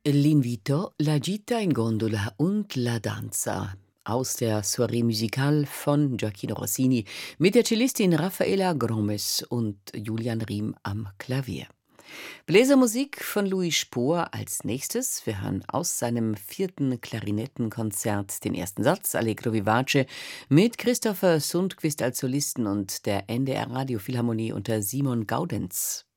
L'invito, la gita in gondola und la danza aus der Soirée musicale von Gioacchino Rossini mit der Cellistin Raffaela Gromes und Julian Riem am Klavier. Bläsermusik von Louis Spohr als nächstes. Wir hören aus seinem vierten Klarinettenkonzert den ersten Satz, Allegro vivace, mit Christopher Sundquist als Solisten und der NDR Radiophilharmonie unter Simon Gaudenz.